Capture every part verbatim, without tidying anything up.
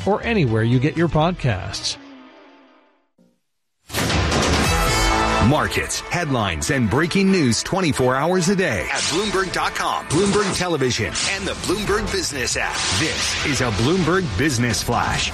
or anywhere you get your podcasts. Markets, headlines, and breaking news twenty-four hours a day at Bloomberg dot com, Bloomberg Television, and the Bloomberg Business app. This is a Bloomberg Business Flash.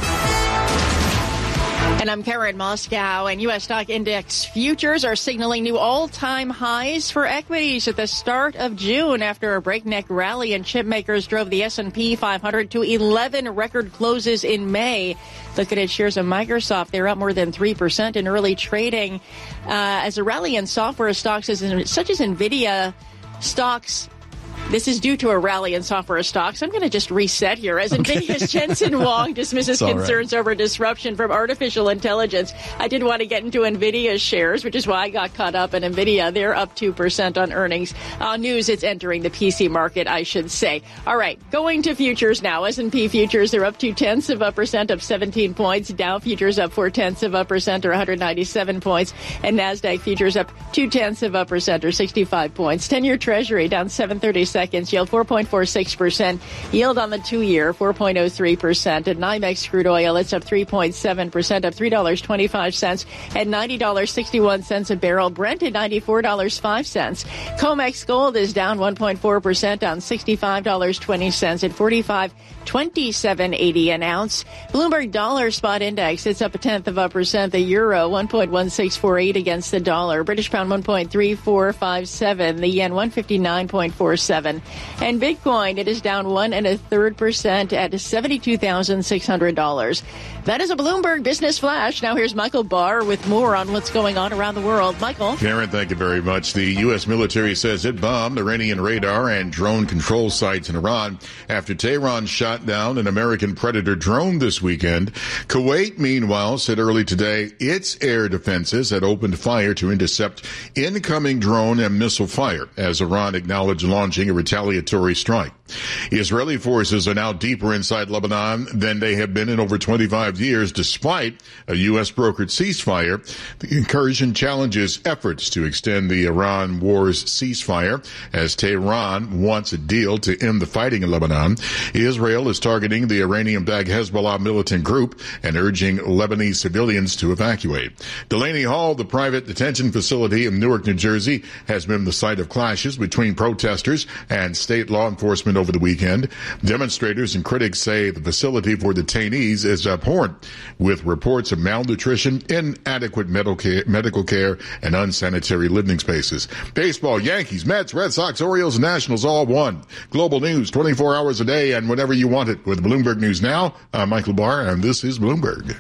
And I'm Karen Moscow, and U S stock index futures are signaling new all-time highs for equities at the start of June after a breakneck rally, and chip makers drove the S and P five hundred to eleven record closes in May. Looking at shares of Microsoft, they're up more than three percent in early trading uh, as a rally in software stocks as in, such as NVIDIA stocks. This is due to a rally in software stocks. I'm going to just reset here. As okay. NVIDIA's Jensen Huang dismisses concerns right. over disruption from artificial intelligence. I did want to get into NVIDIA's shares, which is why I got caught up in NVIDIA. They're up two percent on earnings. Uh, news, it's entering the P C market, I should say. All right, going to futures now. S and P futures are up two-tenths of a percent, up seventeen points. Dow futures up four-tenths of a percent, or one hundred ninety-seven points. And NASDAQ futures up two-tenths of a percent, or sixty-five points. ten-year Treasury down seven thirty-seconds. Yield four point four six percent. Yield on the two-year four point oh three percent. At NYMEX crude oil, it's up three point seven percent, up three dollars and twenty-five cents at ninety dollars and sixty-one cents a barrel. Brent at ninety-four dollars and five cents. COMEX gold is down one point four percent on sixty-five dollars and twenty cents at forty-five twenty-seven eighty an ounce. Bloomberg dollar spot index, it's up a tenth of a percent. The euro one point one six four eight against the dollar. British pound one point three four five seven. The yen one fifty-nine point four seven. And Bitcoin, it is down one and a third percent at seventy-two thousand six hundred dollars. That is a Bloomberg Business Flash. Now here's Michael Barr with more on what's going on around the world. Michael. Karen, thank you very much. The U S military says it bombed Iranian radar and drone control sites in Iran after Tehran shot down an American Predator drone this weekend. Kuwait, meanwhile, said early today its air defenses had opened fire to intercept incoming drone and missile fire as Iran acknowledged launching a retaliatory strike. Israeli forces are now deeper inside Lebanon than they have been in over twenty-five years, despite a U S brokered ceasefire. The incursion challenges efforts to extend the Iran war's ceasefire as Tehran wants a deal to end the fighting in Lebanon. Israel is targeting the Iranian-backed Hezbollah militant group and urging Lebanese civilians to evacuate. Delaney Hall, the private detention facility in Newark, New Jersey, has been the site of clashes between protesters and state law enforcement over the weekend. Demonstrators and critics say the facility for detainees is abhorrent, with reports of malnutrition, inadequate medical care, medical care and unsanitary living spaces. Baseball, Yankees, Mets, Red Sox, Orioles, Nationals all won. Global news twenty-four hours a day and whenever you want it with Bloomberg News Now. I'm Michael Barr, and this is Bloomberg.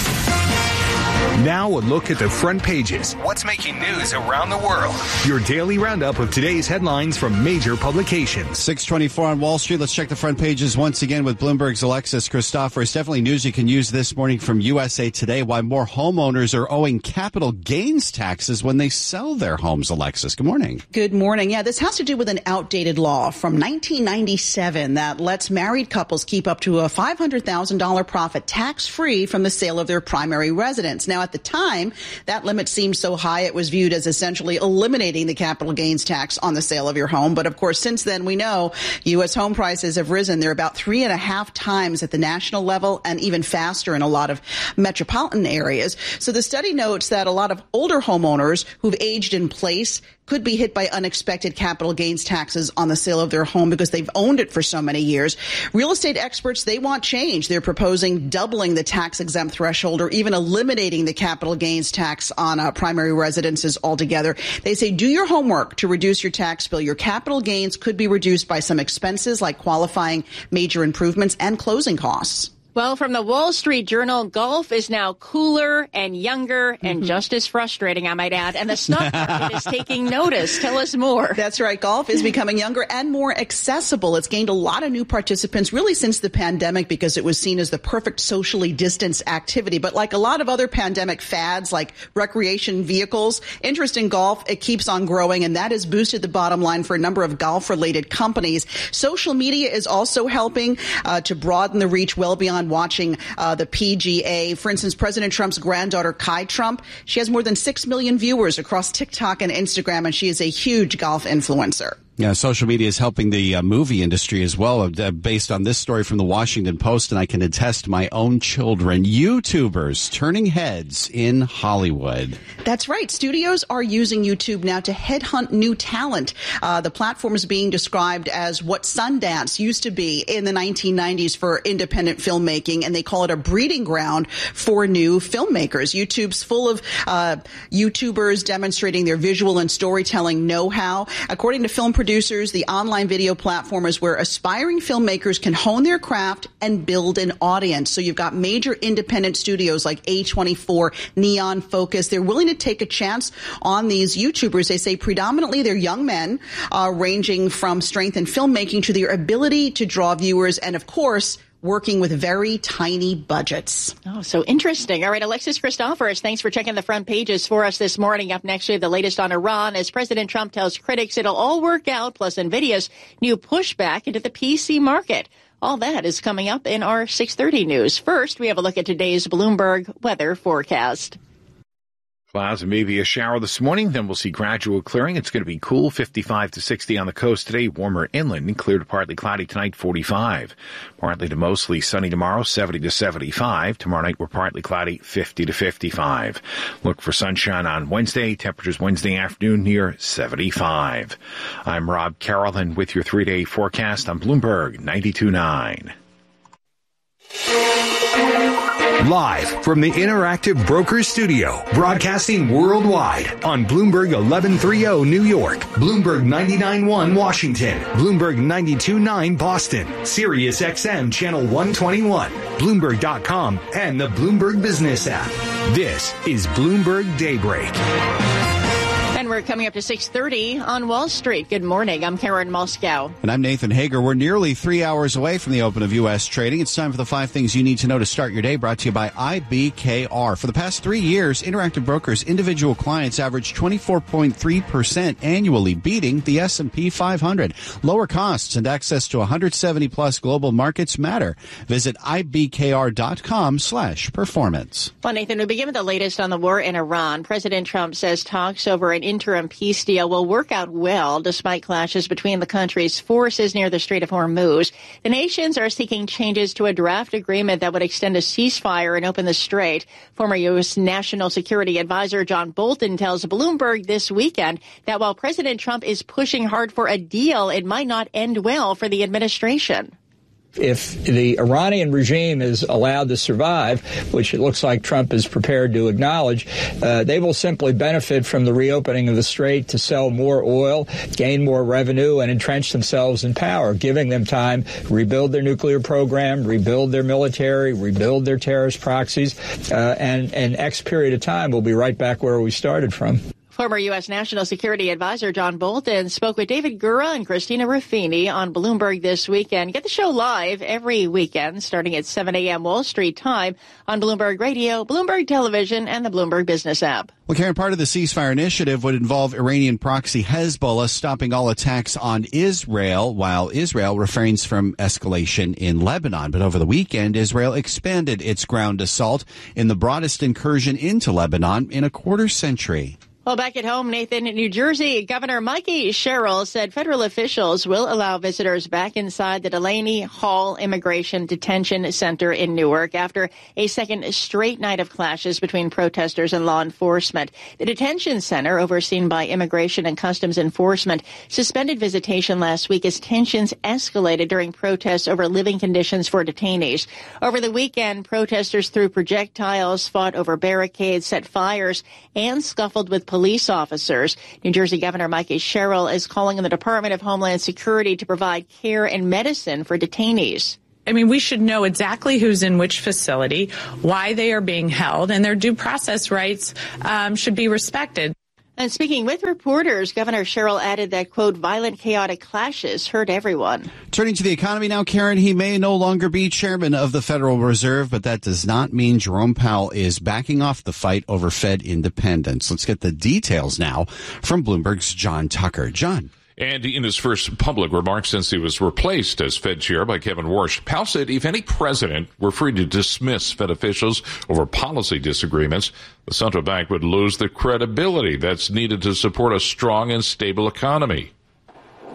Now a look at the front pages. What's making news around the world? Your daily roundup of today's headlines from major publications. six twenty-four on Wall Street. Let's check the front pages once again with Bloomberg's Alexis Christopher. It's definitely news you can use this morning from U S A Today. Why more homeowners are owing capital gains taxes when they sell their homes. Alexis, good morning. Good morning. Yeah, this has to do with an outdated law from nineteen ninety-seven that lets married couples keep up to a five hundred thousand dollars profit tax-free from the sale of their primary residence. Now, at the time, that limit seemed so high it was viewed as essentially eliminating the capital gains tax on the sale of your home. But of course, since then, we know U S home prices have risen. They're about three and a half times at the national level and even faster in a lot of metropolitan areas. So the study notes that a lot of older homeowners who've aged in place could be hit by unexpected capital gains taxes on the sale of their home because they've owned it for so many years. Real estate experts, they want change. They're proposing doubling the tax exempt threshold or even eliminating the capital gains tax on uh, primary residences altogether. They say do your homework to reduce your tax bill. Your capital gains could be reduced by some expenses like qualifying major improvements and closing costs. Well, from the Wall Street Journal, golf is now cooler and younger and mm-hmm. just as frustrating, I might add. And the stock market is taking notice. Tell us more. That's right. Golf is becoming younger and more accessible. It's gained a lot of new participants really since the pandemic because it was seen as the perfect socially distanced activity. But like a lot of other pandemic fads like recreation vehicles, interest in golf, it keeps on growing, and that has boosted the bottom line for a number of golf-related companies. Social media is also helping uh, to broaden the reach well beyond watching uh, the P G A. For instance, President Trump's granddaughter, Kai Trump, she has more than six million viewers across TikTok and Instagram, and she is a huge golf influencer. Yeah, social media is helping the uh, movie industry as well, uh, based on this story from the Washington Post, and I can attest my own children. YouTubers turning heads in Hollywood. That's right. Studios are using YouTube now to headhunt new talent. Uh, the platform is being described as what Sundance used to be in the nineteen nineties for independent filmmaking, and they call it a breeding ground for new filmmakers. YouTube's full of uh, YouTubers demonstrating their visual and storytelling know-how. According to film producers, Producers, the online video platform is where aspiring filmmakers can hone their craft and build an audience. So you've got major independent studios like A twenty-four, Neon Focus. They're willing to take a chance on these YouTubers. They say predominantly they're young men, uh, ranging from strength in filmmaking to their ability to draw viewers and, of course, working with very tiny budgets. Oh, so interesting. All right, Alexis Christoforous, thanks for checking the front pages for us this morning. Up next, we have the latest on Iran as President Trump tells critics it'll all work out, plus NVIDIA's new pushback into the P C market. All that is coming up in our six thirty news. First, we have a look at today's Bloomberg weather forecast. Clouds and maybe a shower this morning, then we'll see gradual clearing. It's going to be cool, fifty-five to sixty on the coast today, warmer inland, and clear to partly cloudy tonight, forty-five. Partly to mostly sunny tomorrow, seventy to seventy-five. Tomorrow night, we're partly cloudy, fifty to fifty-five. Look for sunshine on Wednesday. Temperatures Wednesday afternoon near seventy-five. I'm Rob Carroll, and with your three-day forecast on Bloomberg ninety-two point nine. Live from the Interactive Brokers Studio, broadcasting worldwide on Bloomberg eleven thirty New York, Bloomberg ninety-nine point one Washington, Bloomberg ninety-two point nine Boston, Sirius X M Channel one twenty-one, Bloomberg dot com, and the Bloomberg Business app. This is Bloomberg Daybreak. And we're coming up to six thirty on Wall Street. Good morning. I'm Karen Moscow. And I'm Nathan Hager. We're nearly three hours away from the open of U S trading. It's time for the five things you need to know to start your day, brought to you by I B K R. For the past three years, Interactive Brokers individual clients averaged twenty-four point three percent annually, beating the S and P five hundred. Lower costs and access to one hundred seventy plus global markets matter. Visit I B K R dot com slash performance. Well, Nathan, we begin with the latest on the war in Iran. President Trump says talks over an interim peace deal will work out well despite clashes between the country's forces near the Strait of Hormuz. The nations are seeking changes to a draft agreement that would extend a ceasefire and open the strait. Former U S National Security Advisor John Bolton tells Bloomberg this weekend that while President Trump is pushing hard for a deal, it might not end well for the administration. If the Iranian regime is allowed to survive, which it looks like Trump is prepared to acknowledge, uh, they will simply benefit from the reopening of the strait to sell more oil, gain more revenue, and entrench themselves in power, giving them time to rebuild their nuclear program, rebuild their military, rebuild their terrorist proxies, uh, and an X period of time we'll be right back where we started from. Former U S National Security Advisor John Bolton spoke with David Gura and Christina Ruffini on Bloomberg this weekend. Get the show live every weekend starting at seven a.m. Wall Street time on Bloomberg Radio, Bloomberg Television, and the Bloomberg Business app. Well, Karen, part of the ceasefire initiative would involve Iranian proxy Hezbollah stopping all attacks on Israel, while Israel refrains from escalation in Lebanon. But over the weekend, Israel expanded its ground assault in the broadest incursion into Lebanon in a quarter century. Well, back at home, Nathan, in New Jersey, Governor Mikey Sherrill said federal officials will allow visitors back inside the Delaney Hall Immigration Detention Center in Newark after a second straight night of clashes between protesters and law enforcement. The detention center, overseen by Immigration and Customs Enforcement, suspended visitation last week as tensions escalated during protests over living conditions for detainees. Over the weekend, protesters threw projectiles, fought over barricades, set fires, and scuffled with police. Police officers. New Jersey Governor Mikey Sherrill is calling on the Department of Homeland Security to provide care and medicine for detainees. I mean, we should know exactly who's in which facility, why they are being held, and their due process rights um, should be respected. And speaking with reporters, Governor Sherrill added that, quote, violent, chaotic clashes hurt everyone. Turning to the economy now, Karen, he may no longer be chairman of the Federal Reserve, but that does not mean Jerome Powell is backing off the fight over Fed independence. Let's get the details now from Bloomberg's John Tucker. John. And in his first public remarks since he was replaced as Fed chair by Kevin Warsh, Powell said if any president were free to dismiss Fed officials over policy disagreements, the central bank would lose the credibility that's needed to support a strong and stable economy.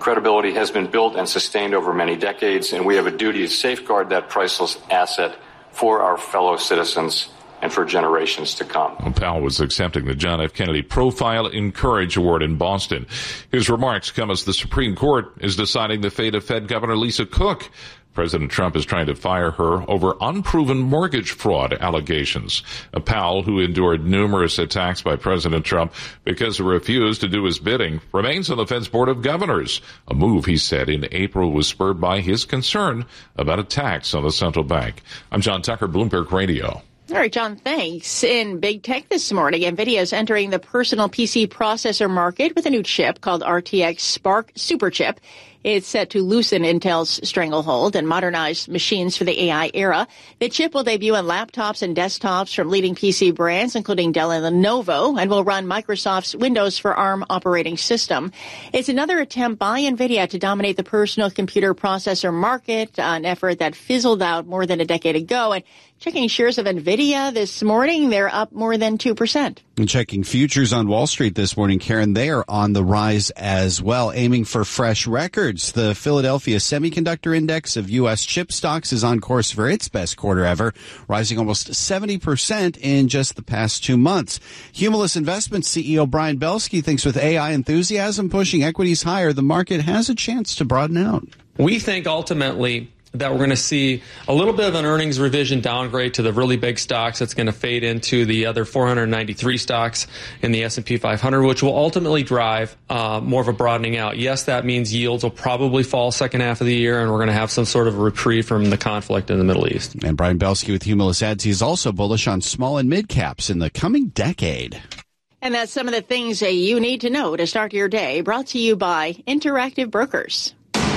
Credibility has been built and sustained over many decades, and we have a duty to safeguard that priceless asset for our fellow citizens and for generations to come. Powell was accepting the John F. Kennedy Profile in Courage Award in Boston. His remarks come as the Supreme Court is deciding the fate of Fed Governor Lisa Cook. President Trump is trying to fire her over unproven mortgage fraud allegations. Powell, who endured numerous attacks by President Trump because he refused to do his bidding, remains on the Fed's Board of Governors, a move he said in April was spurred by his concern about attacks on the central bank. I'm John Tucker, Bloomberg Radio. All right, John, thanks. In big tech this morning, NVIDIA is entering the personal P C processor market with a new chip called R T X Spark Superchip. It's set to loosen Intel's stranglehold and modernize machines for the A I era. The chip will debut on laptops and desktops from leading P C brands, including Dell and Lenovo, and will run Microsoft's Windows for ARM operating system. It's another attempt by NVIDIA to dominate the personal computer processor market, an effort that fizzled out more than a decade ago. And checking shares of NVIDIA this morning, they're up more than two percent. And checking futures on Wall Street this morning, Karen, they are on the rise as well, aiming for fresh records. The Philadelphia Semiconductor Index of U S chip stocks is on course for its best quarter ever, rising almost seventy percent in just the past two months. Humulus Investments C E O Brian Belsky thinks with A I enthusiasm pushing equities higher, the market has a chance to broaden out. We think ultimately that we're going to see a little bit of an earnings revision downgrade to the really big stocks that's going to fade into the other four hundred ninety-three stocks in the S and P five hundred, which will ultimately drive uh, more of a broadening out. Yes, that means yields will probably fall second half of the year, and we're going to have some sort of a reprieve from the conflict in the Middle East. And Brian Belsky with Humulus adds he's also bullish on small and mid caps in the coming decade. And that's some of the things that you need to know to start your day, brought to you by Interactive Brokers.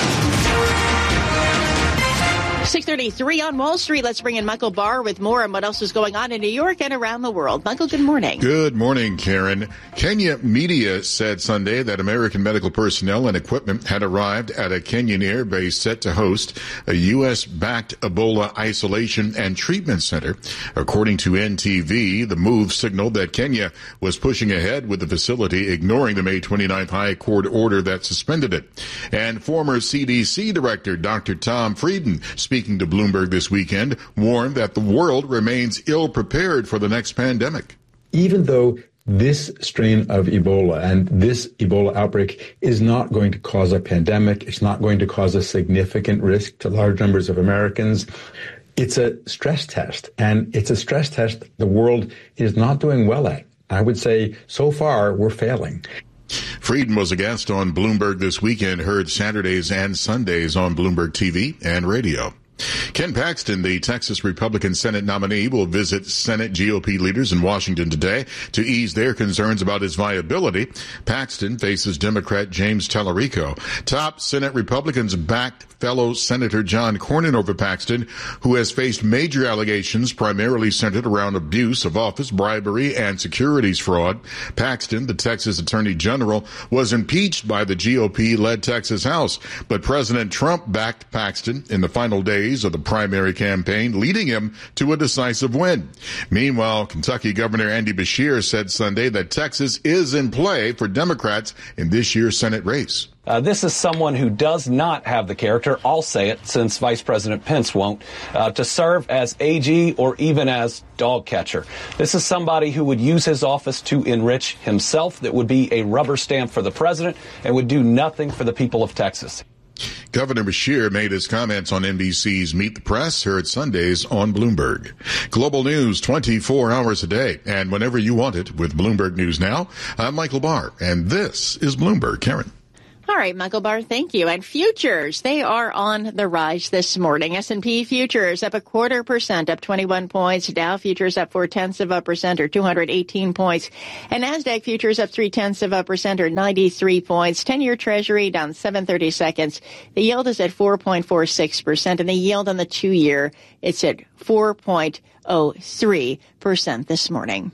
six thirty-three on Wall Street. Let's bring in Michael Barr with more on what else is going on in New York and around the world. Michael, good morning. Good morning, Karen. Kenya media said Sunday that American medical personnel and equipment had arrived at a Kenyan air base set to host a U S-backed Ebola isolation and treatment center. According to N T V, the move signaled that Kenya was pushing ahead with the facility, ignoring the May twenty-ninth High Court order that suspended it. And former C D C Director Doctor Tom Frieden, speaking Speaking to Bloomberg this weekend, warned that the world remains ill-prepared for the next pandemic. Even though this strain of Ebola and this Ebola outbreak is not going to cause a pandemic, it's not going to cause a significant risk to large numbers of Americans, it's a stress test. And it's a stress test the world is not doing well at. I would say so far we're failing. Frieden was a guest on Bloomberg this weekend, heard Saturdays and Sundays on Bloomberg T V and radio. Ken Paxton, the Texas Republican Senate nominee, will visit Senate G O P leaders in Washington today to ease their concerns about his viability. Paxton faces Democrat James Tallarico. Top Senate Republicans backed fellow Senator John Cornyn over Paxton, who has faced major allegations primarily centered around abuse of office, bribery, and securities fraud. Paxton, the Texas Attorney General, was impeached by the G O P-led Texas House, but President Trump backed Paxton in the final days of the primary campaign, leading him to a decisive win. Meanwhile, Kentucky Governor Andy Beshear said Sunday that Texas is in play for Democrats in this year's Senate race. Uh, this is someone who does not have the character, I'll say it since Vice President Pence won't, uh, to serve as A G or even as dog catcher. This is somebody who would use his office to enrich himself, that would be a rubber stamp for the president, and would do nothing for the people of Texas. Governor Beshear made his comments on N B C's Meet the Press, heard Sundays on Bloomberg. Global news twenty-four hours a day and whenever you want it with Bloomberg News Now. I'm Michael Barr, and this is Bloomberg. Karen. All right, Michael Barr, thank you. And futures, they are on the rise this morning. S and P futures up a quarter percent, up twenty-one points. Dow futures up four-tenths of a percent, or two hundred eighteen points. And NASDAQ futures up three-tenths of a percent, or ninety-three points. ten-year Treasury down seven thirty-seconds. The yield is at four point four six percent, and the yield on the two-year, it's at four point oh three percent this morning.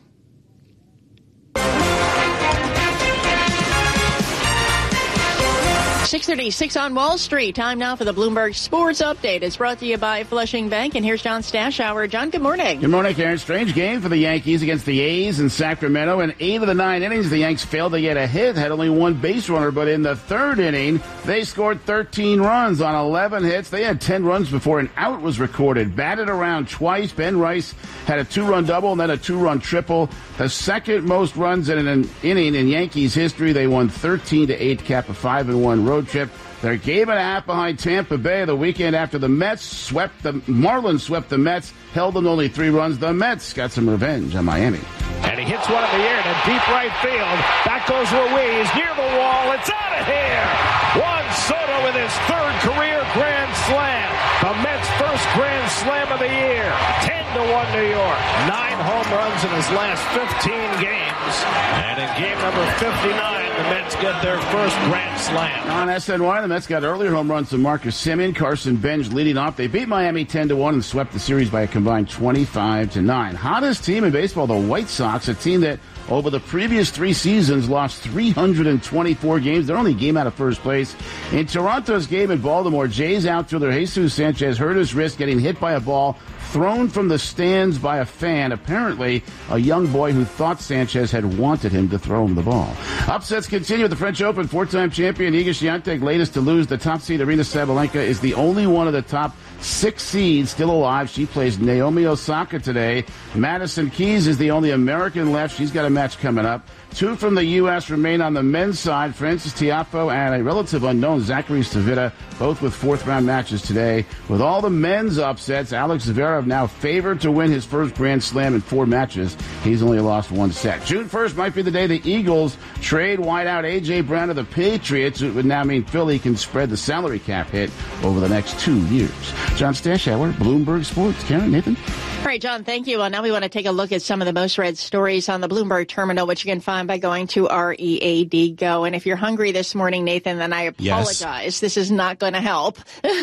six thirty-six on Wall Street. Time now for the Bloomberg Sports Update. It's brought to you by Flushing Bank. And here's John Stashower. John, good morning. Good morning, Karen. Strange game for the Yankees against the A's in Sacramento. In eight of the nine innings, the Yanks failed to get a hit, had only one base runner. But in the third inning, they scored thirteen runs on eleven hits. They had ten runs before an out was recorded. Batted around twice. Ben Rice had a two-run double and then a two-run triple. The second most runs in an inning in Yankees history. They won thirteen to eight, cap a five and one road trip. They're game and a half behind Tampa Bay the weekend after the Mets swept the Marlins swept the Mets, held them to only three runs. The Mets got some revenge on Miami. And he hits one in the air to deep right field. Back goes Ruiz near the wall. It's out of here. Juan Soto with his third career grand slam. The Mets' first grand slam of the year. ten to one New York. Nine home runs in his last fifteen games. And in game number fifty-nine, the Mets get their first grand slam. On S N Y, the Mets got earlier home runs from Marcus Semien, Carson Bench leading off. They beat Miami ten to one and swept the series by a combined twenty-five to nine. Hottest team in baseball, the White Sox, a team that over the previous three seasons lost three hundred twenty-four games. They're only a game out of first place. In Toronto's game in Baltimore, Jays outfielder Jesus Sanchez hurt his wrist getting hit by a ball thrown from the stands by a fan, apparently a young boy who thought Sanchez had wanted him to throw him the ball. Upsets continue at the French Open. Four-time champion Iga Swiatek, latest to lose. The top seed Aryna Sabalenka is the only one of the top six seeds still alive. She plays Naomi Osaka today. Madison Keys is the only American left. She's got a match coming up. Two from the U S remain on the men's side. Francis Tiafoe and a relative unknown, Zachary Stavita, both with fourth-round matches today. With all the men's upsets, Alex Zverev now favored to win his first Grand Slam in four matches. He's only lost one set. June first might be the day the Eagles trade wideout A J. Brown to the Patriots. It would now mean Philly can spread the salary cap hit over the next two years. John Stashower, Bloomberg Sports. Karen, Nathan? All right, John, thank you. Well, now we want to take a look at some of the most read stories on the Bloomberg terminal, which you can find by going to R E A D Go. And if you're hungry this morning, Nathan, then I apologize. Yes. This is not going to help.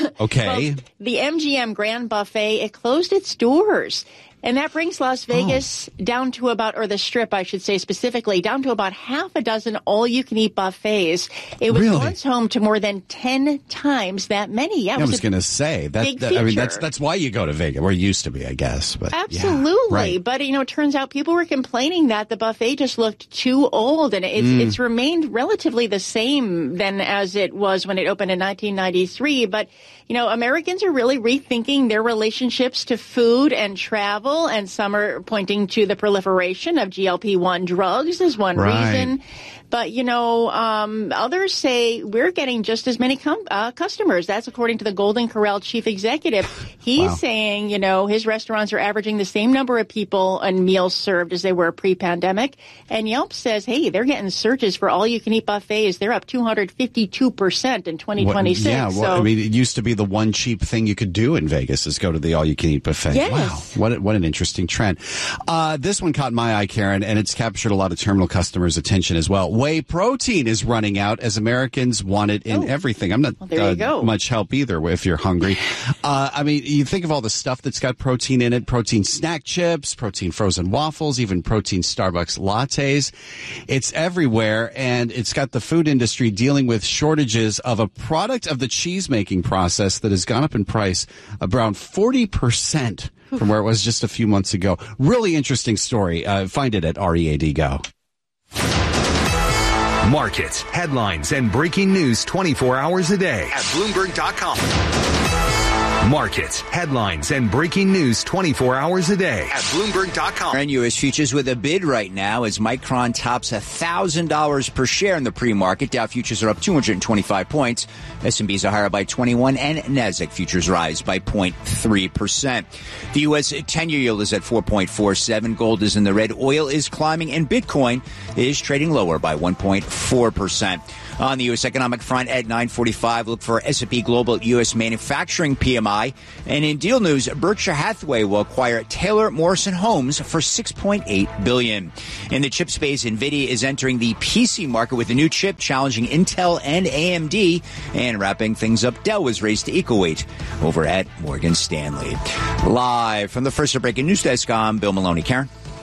Okay. Well, the M G M Grand Buffet, it closed its doors. And that brings Las Vegas oh. down to about, or the Strip, I should say specifically, down to about half a dozen all-you-can-eat buffets. It was really? once home to more than ten times that many. Yeah, I was, was going to say that. that I mean, that's that's why you go to Vegas, or it used to be, I guess. But absolutely, yeah, right. But you know, it turns out people were complaining that the buffet just looked too old, and it's mm. it's remained relatively the same than as it was when it opened in nineteen ninety-three. But you know, Americans are really rethinking their relationships to food and travel. And some are pointing to the proliferation of G L P one drugs as one right. reason. But, you know, um, others say we're getting just as many com- uh, customers. That's according to the Golden Corral chief executive. He's wow. saying, you know, his restaurants are averaging the same number of people and meals served as they were pre-pandemic. And Yelp says, hey, they're getting searches for all-you-can-eat buffets. They're up two hundred fifty-two percent in twenty twenty-six. What, yeah, well, so, I mean, it used to be the one cheap thing you could do in Vegas is go to the all-you-can-eat buffet. Yes. Wow, what, what an interesting trend. Uh, this one caught my eye, Karen, and it's captured a lot of terminal customers' attention as well. Whey protein is running out as Americans want it in oh. everything. I'm not well, uh, much help either if you're hungry. uh, I mean, you think of all the stuff that's got protein in it, protein snack chips, protein frozen waffles, even protein Starbucks lattes. It's everywhere, and it's got the food industry dealing with shortages of a product of the cheese-making process that has gone up in price around forty percent from where it was just a few months ago. Really interesting story. Uh, find it at R E A D Go. Markets, headlines, and breaking news twenty-four hours a day at Bloomberg dot com. Markets, headlines, and breaking news twenty-four hours a day at Bloomberg dot com. And U S futures with a bid right now as Micron tops one thousand dollars per share in the pre-market. Dow futures are up two hundred twenty-five points. S and P's are higher by twenty-one, and Nasdaq futures rise by zero point three percent. The U S ten-year yield is at four point four seven. Gold is in the red. Oil is climbing, and Bitcoin is trading lower by one point four percent. On the U S economic front at nine forty-five, look for S and P Global U S Manufacturing P M I. And in deal news, Berkshire Hathaway will acquire Taylor Morrison Homes for six point eight billion dollars. In the chip space, NVIDIA is entering the P C market with a new chip challenging Intel and A M D. And wrapping things up, Dell was raised to equal weight over at Morgan Stanley. Live from the First Breaking News Desk, I'm Bill Maloney. Karen?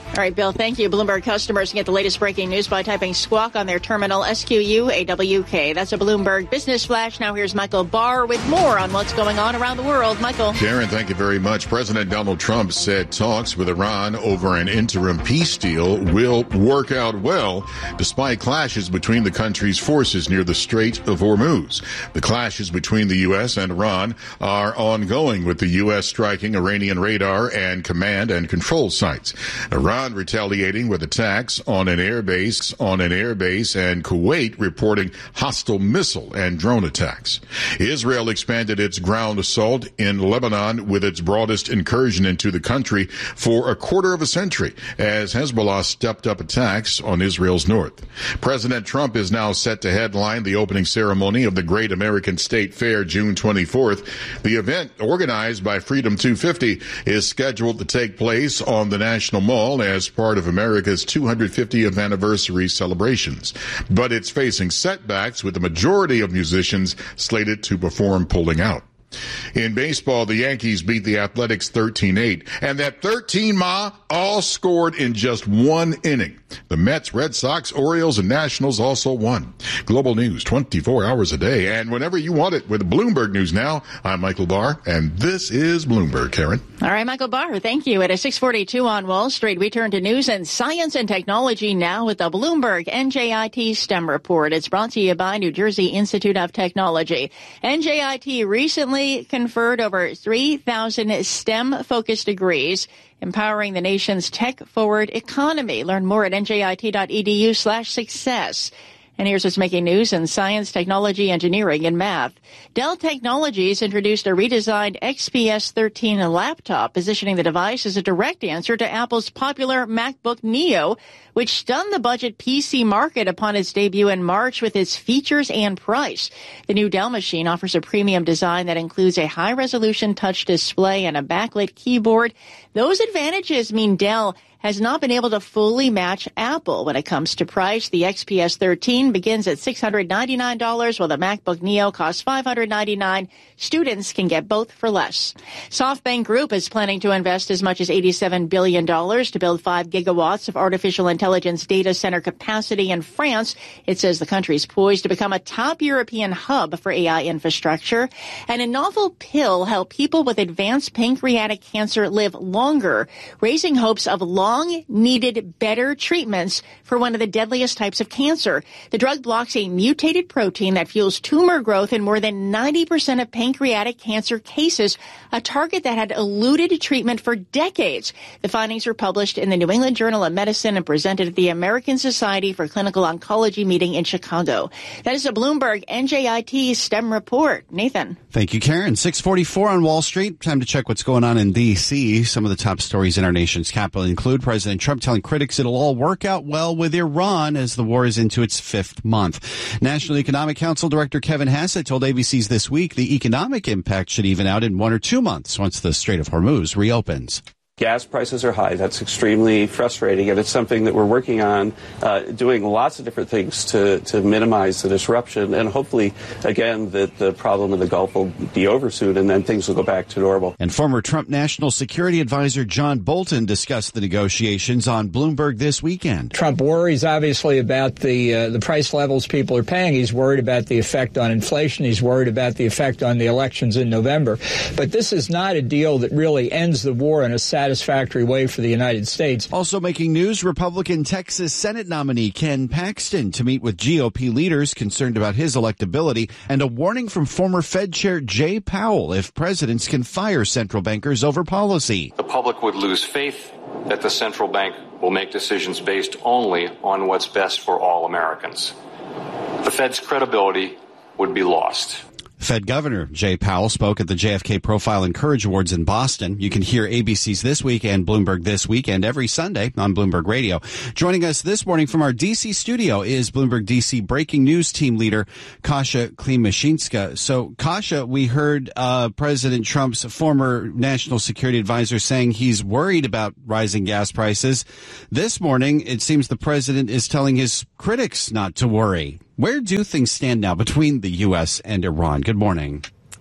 All right, Bill, thank you. Bloomberg customers can get the latest breaking news by typing squawk on their terminal, S Q U A W K. That's a Bloomberg Business Flash. Now here's Michael Barr with more on what's going on around the world. Michael. Karen, thank you very much. President Donald Trump said talks with Iran over an interim peace deal will work out well, despite clashes between the country's forces near the Strait of Hormuz. The clashes between the U S and Iran are ongoing, with the U S striking Iranian radar and command and control sites. Iran retaliating with attacks on an airbase, on an airbase, and Kuwait reporting hostile missile and drone attacks. Israel expanded its ground assault in Lebanon with its broadest incursion into the country for a quarter of a century, as Hezbollah stepped up attacks on Israel's north. President Trump is now set to headline the opening ceremony of the Great American State Fair June twenty-fourth. The event, organized by Freedom two fifty, is scheduled to take place on the National Mall as part of America's two hundred fiftieth anniversary celebrations. But it's facing setbacks, with the majority of musicians slated to perform pulling out. In baseball, the Yankees beat the Athletics thirteen eight, and that thirteen ma all scored in just one inning. The Mets, Red Sox, Orioles, and Nationals also won. Global news twenty-four hours a day, and whenever you want it, with Bloomberg News Now. I'm Michael Barr, and this is Bloomberg. Karen. All right, Michael Barr, thank you. At a six forty-two on Wall Street, we turn to news and science and technology now with the Bloomberg N J I T STEM report. It's brought to you by New Jersey Institute of Technology. N J I T recently conferred over three thousand STEM-focused degrees, empowering the nation's tech-forward economy. Learn more at njit.edu slash success. And here's what's making news in science, technology, engineering, and math. Dell Technologies introduced a redesigned X P S thirteen laptop, positioning the device as a direct answer to Apple's popular MacBook Neo, which stunned the budget P C market upon its debut in March with its features and price. The new Dell machine offers a premium design that includes a high-resolution touch display and a backlit keyboard. Those advantages mean Dell has not been able to fully match Apple when it comes to price. The X P S thirteen begins at six hundred ninety-nine dollars, while the MacBook Neo costs five hundred ninety-nine dollars. Students can get both for less. SoftBank Group is planning to invest as much as eighty-seven billion dollars to build five gigawatts of artificial intelligence data center capacity in France. It says the country is poised to become a top European hub for A I infrastructure. And a novel pill help people with advanced pancreatic cancer live longer, raising hopes of long-needed better treatments for one of the deadliest types of cancer. The drug blocks a mutated protein that fuels tumor growth in more than ninety percent of pancreatic cancer cases, a target that had eluded treatment for decades. The findings were published in the New England Journal of Medicine and presented at the American Society for Clinical Oncology meeting in Chicago. That is a Bloomberg N J I T STEM report. Nathan. Thank you, Karen. six forty-four on Wall Street. Time to check what's going on in D C. Some of the top stories in our nation's capital include President Trump telling critics it'll all work out well with Iran as the war is into its fifth month. National Economic Council Director Kevin Hassett told A B C's This Week the economic impact should even out in one or two months once the Strait of Hormuz reopens. Gas prices are high. That's extremely frustrating, and it's something that we're working on, uh, doing lots of different things to, to minimize the disruption, and hopefully, again, that the problem in the Gulf will be over soon, and then things will go back to normal. And former Trump National Security Advisor John Bolton discussed the negotiations on Bloomberg this weekend. Trump worries, obviously, about the uh, the price levels people are paying. He's worried about the effect on inflation. He's worried about the effect on the elections in November. But this is not a deal that really ends the war in a satisfactory satisfactory way for the United States. Also making news, Republican Texas Senate nominee Ken Paxton to meet with G O P leaders concerned about his electability, and a warning from former Fed Chair Jay Powell if presidents can fire central bankers over policy. The public would lose faith that the central bank will make decisions based only on what's best for all Americans. The Fed's credibility would be lost. Fed Governor Jay Powell spoke at the J F K Profile and Courage Awards in Boston. You can hear A B C's This Week and Bloomberg This Week and every Sunday on Bloomberg Radio. Joining us this morning from our D C studio is Bloomberg D C breaking news team leader Kasia Klimashinska. So, Kasia, we heard uh, President Trump's former national security advisor saying he's worried about rising gas prices. This morning, it seems the president is telling his critics not to worry. Where do things stand now between the U S and Iran? Good morning.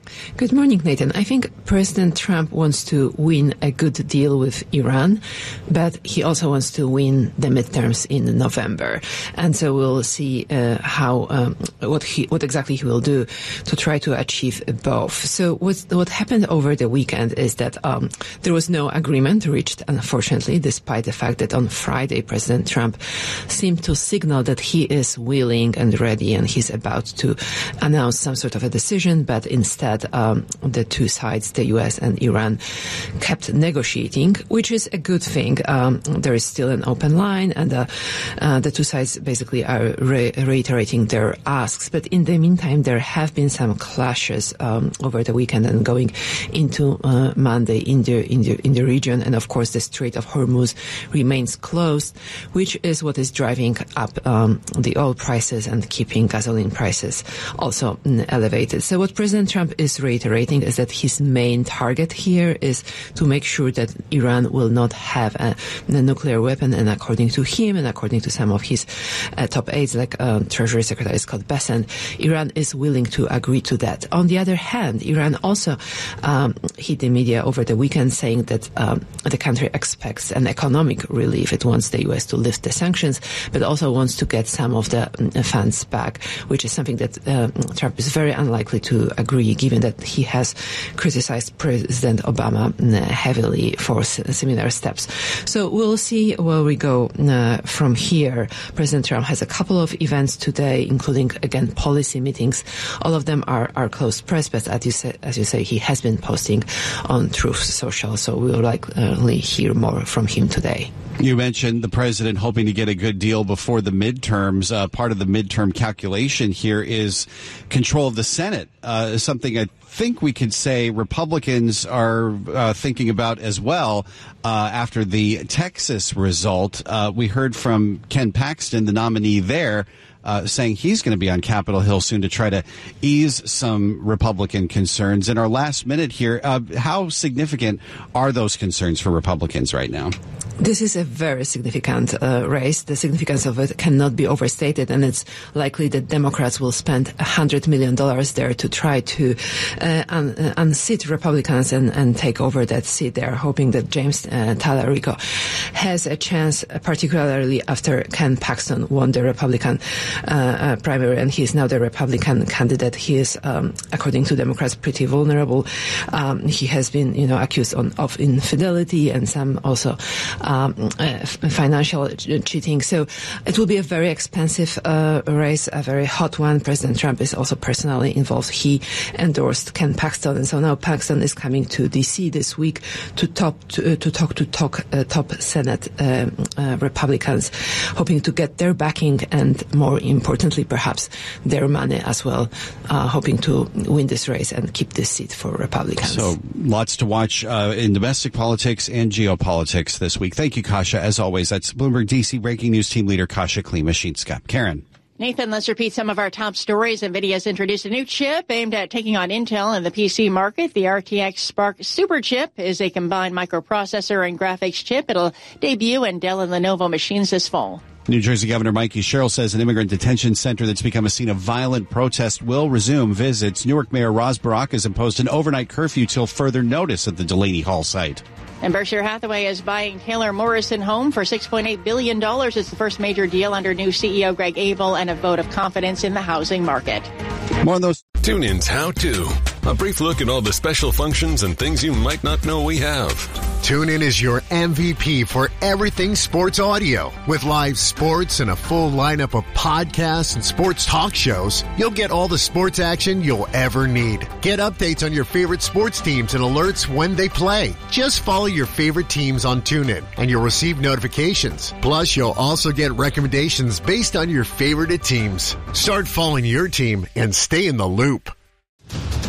Good morning, Nathan. I think President Trump wants to win a good deal with Iran, but he also wants to win the midterms in November. And so we'll see uh, how um, what he what exactly he will do to try to achieve both. So what what happened over the weekend is that um, there was no agreement reached, unfortunately, despite the fact that on Friday President Trump seemed to signal that he is willing and ready and he's about to announce some sort of a decision, but instead Um, the two sides, the U S and Iran, kept negotiating, which is a good thing. Um, there is still an open line, and uh, uh, the two sides basically are re- reiterating their asks. But in the meantime, there have been some clashes um, over the weekend and going into uh, Monday in the, in the in the region. And of course, the Strait of Hormuz remains closed, which is what is driving up um, the oil prices and keeping gasoline prices also mm, elevated. So what President Trump is is reiterating is that his main target here is to make sure that Iran will not have a, a nuclear weapon. And according to him and according to some of his uh, top aides, like uh, Treasury Secretary Scott Bessent, Iran is willing to agree to that. On the other hand, Iran also um, hit the media over the weekend saying that um, the country expects an economic relief. It wants the U S to lift the sanctions, but also wants to get some of the um, funds back, which is something that uh, Trump is very unlikely to agree, given that he has criticized President Obama heavily for similar steps. So we'll see where we go uh, from here. President Trump has a couple of events today, including, again, policy meetings. All of them are, are closed press, but as you, say, as you say, he has been posting on Truth Social, so we'll likely hear more from him today. You mentioned the president hoping to get a good deal before the midterms. Uh, part of the midterm calculation here is control of the Senate, uh, something I think we could say Republicans are uh, thinking about as well uh, after the Texas result. Uh, we heard from Ken Paxton, the nominee there, Uh, saying he's going to be on Capitol Hill soon to try to ease some Republican concerns. In our last minute here, uh, how significant are those concerns for Republicans right now? This is a very significant uh, race. The significance of it cannot be overstated, and it's likely that Democrats will spend one hundred million dollars there to try to uh, un- unseat Republicans and, and take over that seat. They're hoping that James uh, Tallarico has a chance, particularly after Ken Paxton won the Republican Uh, uh, primary, and he is now the Republican candidate. He is, um, according to Democrats, pretty vulnerable. Um, he has been, you know, accused on, of infidelity and some also um, uh, financial cheating. So it will be a very expensive uh, race, a very hot one. President Trump is also personally involved. He endorsed Ken Paxton, and so now Paxton is coming to D C this week to top to, uh, to talk to talk uh, top Senate uh, uh, Republicans, hoping to get their backing and more importantly, perhaps their money as well, uh, hoping to win this race and keep this seat for Republicans. So lots to watch uh, in domestic politics and geopolitics this week. Thank you, Kasia. As always, that's Bloomberg D C Breaking News team leader Kasia Klimashinska. Karen. Nathan, let's repeat some of our top stories. NVIDIA's introduced a new chip aimed at taking on Intel in the P C market. The R T X Spark Super Chip is a combined microprocessor and graphics chip. It'll debut in Dell and Lenovo machines this fall. New Jersey Governor Mikey Sherrill says an immigrant detention center that's become a scene of violent protest will resume visits. Newark Mayor Roz Baraka has imposed an overnight curfew till further notice at the Delaney Hall site. And Berkshire Hathaway is buying Taylor Morrison Home for six point eight billion dollars. It's the first major deal under new C E O Greg Abel and a vote of confidence in the housing market. More on those. TuneIn's How To. A brief look at all the special functions and things you might not know we have. TuneIn is your M V P for everything sports audio. With live sports and a full lineup of podcasts and sports talk shows, you'll get all the sports action you'll ever need. Get updates on your favorite sports teams and alerts when they play. Just follow your favorite teams on TuneIn and you'll receive notifications. Plus, you'll also get recommendations based on your favorite teams. Start following your team and stay in the loop.